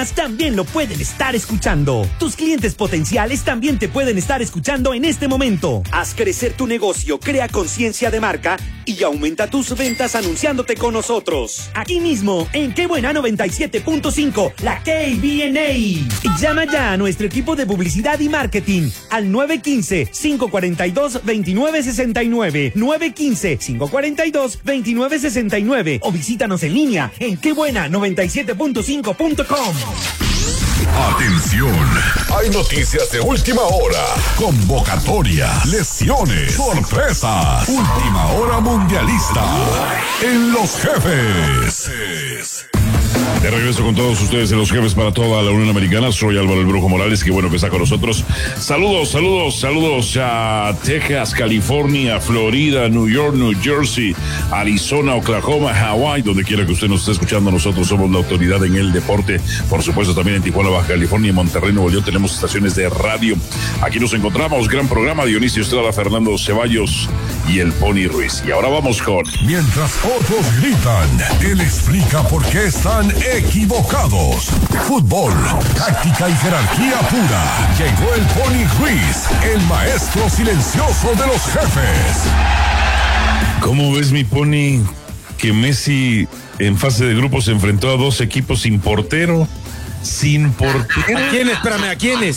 demás también lo pueden estar escuchando. Tus clientes potenciales también te pueden estar escuchando en este momento. Haz crecer tu negocio, crea conciencia de marca y aumenta tus ventas anunciándote con nosotros. Aquí mismo, en Qué Buena 97.5, la KBNA. Llama ya a nuestro equipo de publicidad y marketing al 915-542-2969. 915-542-2969 o visítanos en línea en quebuena97.5.com. Atención, hay noticias de última hora, convocatoria, lesiones, sorpresas, última hora mundialista en Los Jefes. De regreso con todos ustedes en Los Jefes para toda la Unión Americana. Soy Álvaro el Brujo Morales, qué bueno que está con nosotros. Saludos a Texas, California, Florida, New York, New Jersey, Arizona, Oklahoma, Hawái, donde quiera que usted nos esté escuchando. Nosotros somos la autoridad en el deporte. Por supuesto, también en Tijuana, Baja California y Monterrey, Nuevo León tenemos estaciones de radio. Aquí nos encontramos, gran programa, Dionisio Estrada, Fernando Ceballos y el Pony Ruiz. Y ahora vamos con... Mientras otros gritan, él explica por qué están equivocados. Fútbol, táctica y jerarquía pura. Llegó el Pony Ruiz, el maestro silencioso de los jefes. ¿Cómo ves, mi Pony, que Messi en fase de grupos se enfrentó a dos equipos sin portero? Sin portero. ¿A quiénes? Espérame, ¿a quiénes?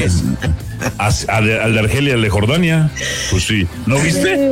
Al de Argelia, al de Jordania. Pues sí. ¿No viste?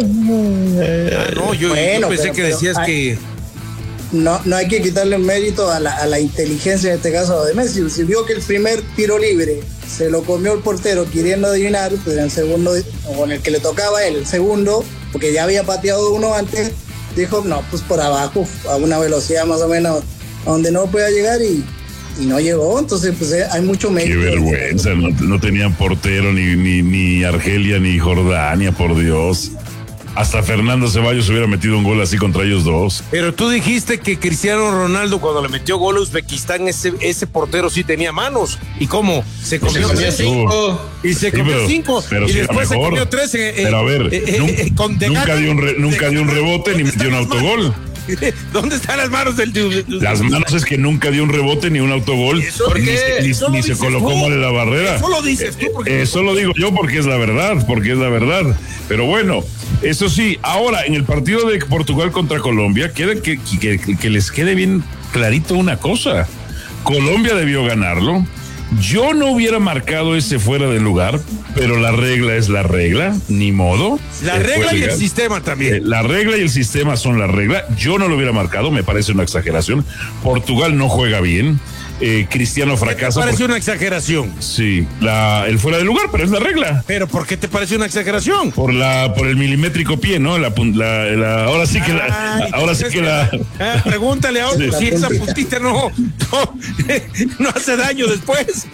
No, yo pensé que decías que... No hay que quitarle mérito a la inteligencia en este caso de Messi. Si vio que el primer tiro libre se lo comió el portero queriendo adivinar, pues en el segundo, o en el que le tocaba a él, el segundo, porque ya había pateado uno antes, dijo, no, pues por abajo, a una velocidad más o menos a donde no pueda llegar y no llegó. Entonces, pues hay mucho mérito. Qué vergüenza, no tenían portero ni Argelia ni Jordania, por Dios. Hasta Fernando Ceballos hubiera metido un gol así contra ellos dos. Pero tú dijiste que Cristiano Ronaldo, cuando le metió gol a Uzbekistán, ese portero sí tenía manos. ¿Y cómo? Se comió 5. Y se comió 5. Pero y sí después se comió 3. Pero a ver, nunca dio un rebote ni metió un autogol. ¿Dónde están las manos del... Las manos es que nunca dio un rebote ni un autogol. Ni se colocó mal en la barrera. Eso lo dices tú. Eso lo digo yo porque es la verdad. Pero bueno, eso sí, ahora en el partido de Portugal contra Colombia, quieren que les quede bien clarito una cosa. Colombia debió ganarlo. Yo no hubiera marcado ese fuera de lugar, pero la regla es la regla, ni modo. La regla y el sistema también. La regla y el sistema son la regla. Yo no lo hubiera marcado, me parece una exageración. Portugal no juega bien. Cristiano fracasa. ¿Te parece una exageración? Sí, el fuera de lugar, pero es la regla. ¿Pero por qué te parece una exageración? Por el milimétrico pie, ¿no? Ahora sí que pregúntale a otro si esa puntita no hace daño después.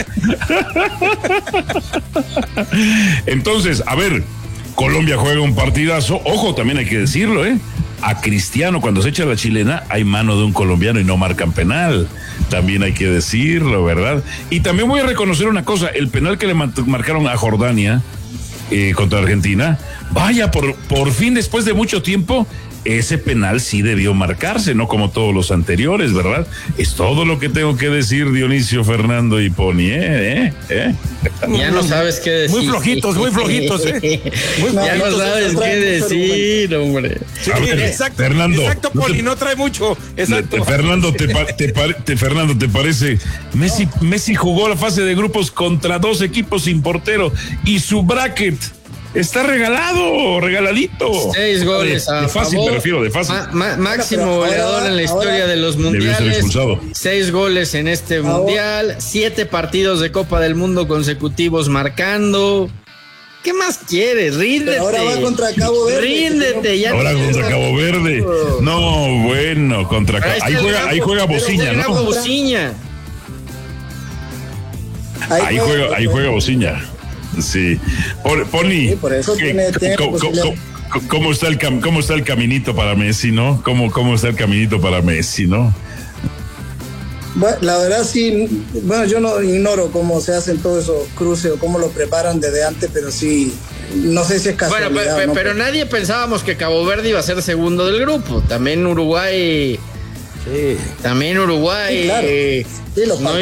Entonces, a ver, Colombia juega un partidazo. Ojo, también hay que decirlo, a Cristiano, cuando se echa la chilena, hay mano de un colombiano y no marcan penal. También hay que decirlo, ¿verdad? Y también voy a reconocer una cosa, el penal que le marcaron a Jordania contra Argentina, vaya, por fin, después de mucho tiempo, ese penal sí debió marcarse, no como todos los anteriores, ¿verdad? Es todo lo que tengo que decir, Dionisio, Fernando y Pony, Ya no sabes qué decir. Muy flojitos, Ya no sabes qué decir, hombre. Sí, exacto, Fernando. Exacto, Pony, no trae mucho. Exacto. Fernando, Fernando, ¿te parece? Messi jugó la fase de grupos contra dos equipos sin portero y su bracket está regaladito. 6 goles de fácil, favor. me refiero, de fácil. Máximo goleador en la historia de los mundiales. Debió ser expulsado. 6 goles en este mundial. 7 partidos de Copa del Mundo consecutivos marcando. ¿Qué más quieres? Ríndete. Pero ahora va contra Cabo Verde. Ríndete. Ya ahora contra Cabo Verde. No, bueno, contra Cabo Verde. Ahí juega Bociña, ¿no? Bociña. Ahí juega Bociña. Sí. Pony, sí, por eso ¿cómo está el caminito para Messi, no? ¿Cómo está el caminito para Messi, no? Bueno, la verdad sí, bueno, yo no ignoro cómo se hacen todos esos cruces o cómo lo preparan desde antes, pero sí, no sé si es casualidad. Bueno, pero nadie pensábamos que Cabo Verde iba a ser segundo del grupo. También Uruguay. Sí, claro. Sí,